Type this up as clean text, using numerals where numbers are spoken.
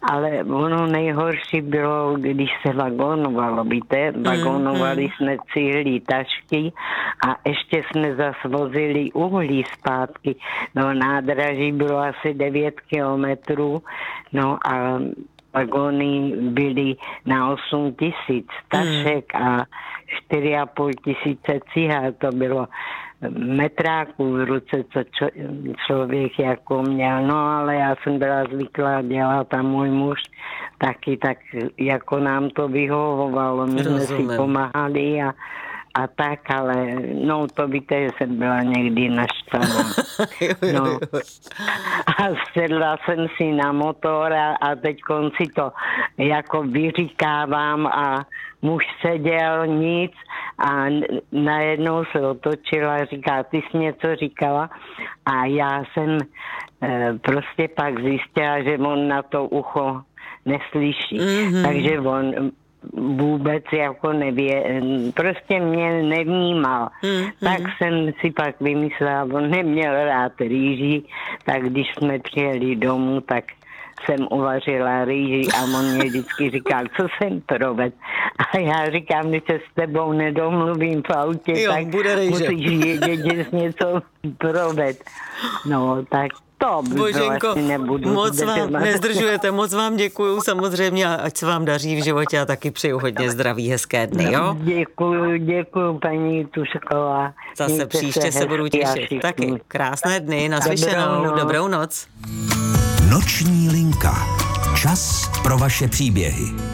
Ale ono nejhorší bylo, když se vagonovalo, víte, vagonovali jsme cihlí tašky a ještě jsme zase vozili uhlí zpátky. No nádraží bylo asi 9 kilometrů, no a vagony byly na 8 000 tašek a 4,5 tisíce cihel, to bylo metráků v ruce, co člověk jako měl. No ale já jsem byla zvyklá dělat a můj muž taky, tak jako nám to vyhovovalo. My jsme si pomáhali a tak, ale no to víte, že jsem byla někdy naštvaná. No. A sedla jsem si na motor a teď si to jako vyříkávám a muž seděl nic a najednou se otočila a říká, ty jsi něco říkala a já jsem prostě pak zjistila, že on na to ucho neslyší. Takže on vůbec jako prostě mě nevnímal. Tak jsem si pak vymyslela, on neměl rád rýži, tak když jsme přijeli domů, tak jsem uvařila rýži a on mě vždycky říkal, co jsem provedl. A já říkám, když se s tebou nedomluvím v autě, tak musíš vědět, že jsi něco provedl. No, tak to Boženko, asi nebudu. Moc vám nezdržujete, moc vám děkuju samozřejmě a ať se vám daří v životě a taky přeju hodně zdraví, hezké dny, jo? Děkuju paní Tušková. Zase příště se budu těšit. Taky krásné dny, naslyšenou, dobrou noc. Noční linka. Čas pro vaše příběhy.